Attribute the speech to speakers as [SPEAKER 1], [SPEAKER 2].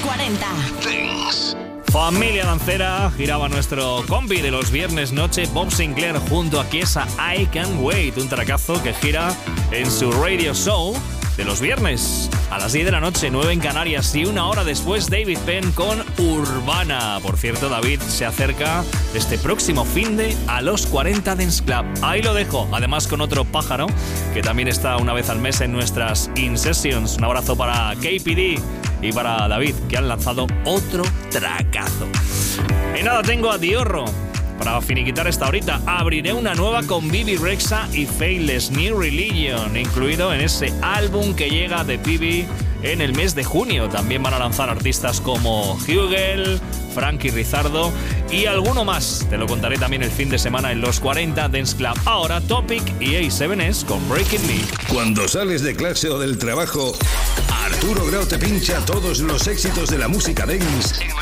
[SPEAKER 1] 40
[SPEAKER 2] Dance.
[SPEAKER 3] Familia Dancera, giraba nuestro compi de los viernes noche, Bob Sinclair, junto a Kiesa, I Can't Wait, un tracazo que gira en su radio show de los viernes a las 10 de la noche, 9 en Canarias, y una hora después David Penn con Urbana. Por cierto, David se acerca este próximo finde a los 40 Dance Club. Ahí lo dejo, además con otro pájaro que también está una vez al mes en nuestras In Sessions. Un abrazo para KPD y para David, que han lanzado otro tracazo. Y nada, tengo a Diorro. Para finiquitar esta horita, abriré una nueva con Bibi Rexha y Faithless, New Religion, incluido en ese álbum que llega de Bibi en el mes de junio. También van a lanzar artistas como Hugel, Frankie Rizardo y alguno más. Te lo contaré también el fin de semana en los 40 Dance Club. Ahora Topic y A7S con Breaking Me.
[SPEAKER 2] Cuando sales de clase o del trabajo, Arturo Grau te pincha todos los éxitos de la música dance en